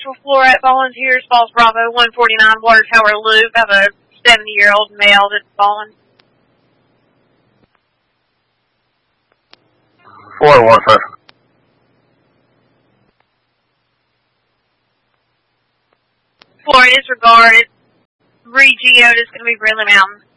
for fluoride volunteers, Falls Bravo 149 Water Tower Loop. I have a 70-year-old male that's fallen. 4-1, sir. Florida, disregard. Re-geoed is going to be Brindley Mountain.